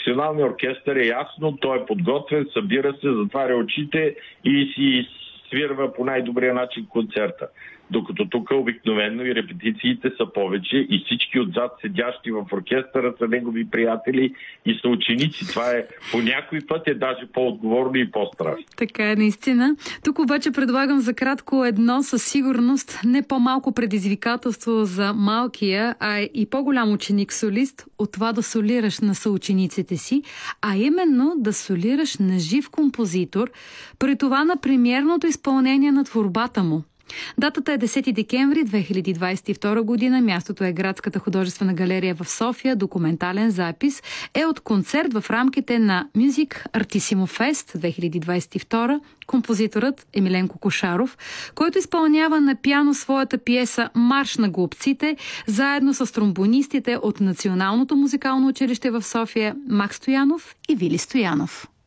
Националния оркестър е ясно, той е подготвен, събира се, затваря очите и си свирва по най-добрия начин концерта. Докато тук обикновено и репетициите са повече и всички отзад седящи в оркестъра са негови приятели и са ученици. Това е по някой път е даже по-отговорно и по-страшно. Така е, наистина. Тук обаче предлагам за кратко едно със сигурност не по-малко предизвикателство за малкия, а и по-голям ученик-солист от това да солираш на съучениците си, а именно да солираш на жив композитор, при това на премиерното изпълнение на творбата му. Датата е 10 декември 2022 година. Мястото е Градската художествена галерия в София. Документален запис е от концерт в рамките на Music Artissimo Fest 2022. Композиторът е Миленко Кошаров, който изпълнява на пиано своята пиеса "Марш на глупците" заедно с тромбонистите от Националното музикално училище в София Мак Стоянов и Вили Стоянов.